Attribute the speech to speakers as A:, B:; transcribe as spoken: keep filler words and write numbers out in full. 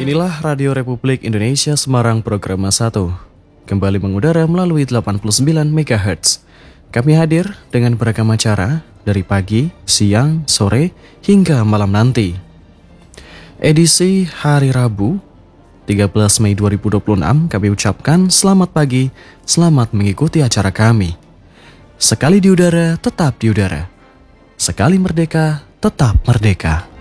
A: Inilah Radio Republik Indonesia Semarang Program satu. Kembali mengudara melalui delapan puluh sembilan megahertz. Kami hadir dengan beragam acara dari pagi, siang, sore, hingga malam nanti. Edisi hari Rabu, tiga belas Mei dua ribu dua puluh enam, kami ucapkan selamat pagi, selamat mengikuti acara kami. Sekali di udara, tetap di udara. Sekali merdeka, tetap merdeka.